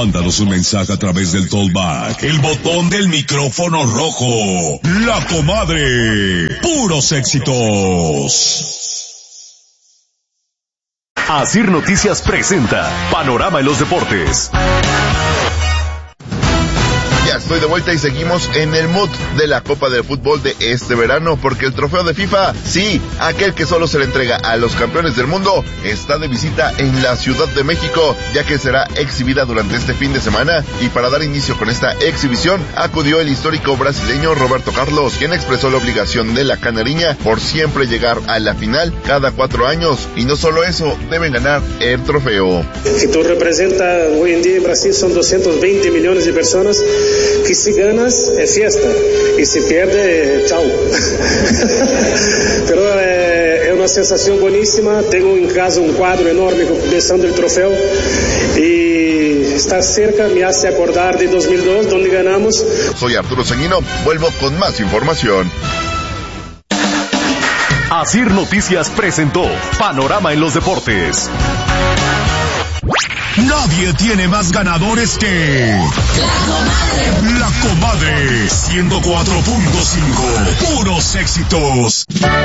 Mándanos un mensaje a través del Tollback, el botón del micrófono rojo. La Comadre. Puros éxitos. Asir Noticias presenta Panorama en los Deportes. Ya estoy de vuelta y seguimos en el mood de la Copa del Fútbol de este verano, porque el trofeo de FIFA, sí, aquel que solo se le entrega a los campeones del mundo, está de visita en la Ciudad de México, ya que será exhibida durante este fin de semana. Y para dar inicio con esta exhibición, acudió el histórico brasileño Roberto Carlos, quien expresó la obligación de la canariña por siempre llegar a la final cada 4 años, y no solo eso, deben ganar el trofeo. Que tú representas hoy en día en Brasil son 220 millones de personas, que si ganas es fiesta y si pierde, chao. Pero es una sensación buenísima. Tengo en casa un cuadro enorme besando el trofeo y estar cerca me hace acordar de 2002 donde ganamos. Soy Arturo Sanguino, vuelvo con más información. Asir Noticias presentó Panorama en los Deportes. Nadie tiene más ganadores que La Comadre 104.5. Puros éxitos.